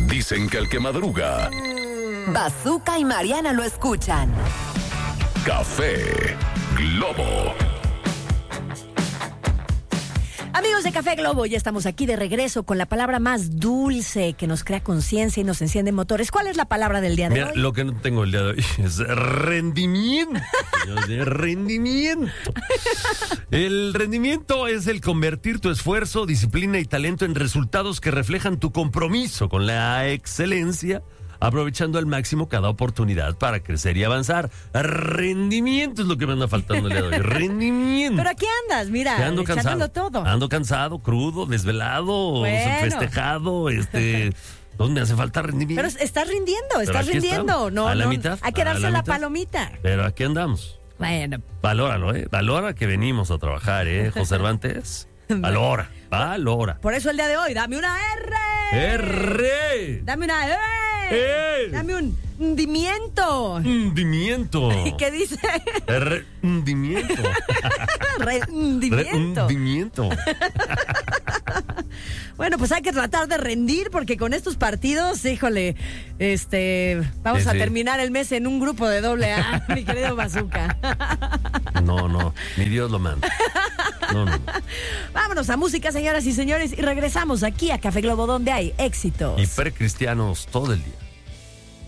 Dicen que el que madruga, Bazooka y Mariana lo escuchan. Café Globo. Amigos de Café Globo, ya estamos aquí de regreso con la palabra más dulce que nos crea conciencia y nos enciende motores. ¿Cuál es la palabra del día de Mira, hoy? lo que no tengo el día de hoy es rendimiento. Señores, rendimiento. El rendimiento es el convertir tu esfuerzo, disciplina y talento en resultados que reflejan tu compromiso con la excelencia, aprovechando al máximo cada oportunidad para crecer y avanzar. Rendimiento es lo que me anda faltando el día de hoy. Rendimiento. Pero aquí andas, mira, Ando echándolo cansado. todo. Ando cansado, crudo, desvelado, Bueno. festejado, ¿dónde me hace falta rendimiento? Pero estás rindiendo, Pero estás aquí rindiendo. estamos, No, a la no, mitad, hay que a darse la la mitad. palomita. Pero aquí andamos. Bueno, Valóralo, Valora que venimos a trabajar, José Cervantes. Valora. por eso el día de hoy, dame una R. R. Dame una R. Dame un hundimiento. Hundimiento. ¿Y qué dice? Hundimiento. Hundimiento. Hundimiento. Bueno, pues hay que tratar de rendir porque con estos partidos, híjole, vamos Sí, a sí. terminar el mes en un grupo de AA, mi querido Bazooka. No, ni Dios lo manda. No. Vámonos a música, señoras y señores, y regresamos aquí a Café Globo, donde hay éxitos. Hipercristianos todo el día.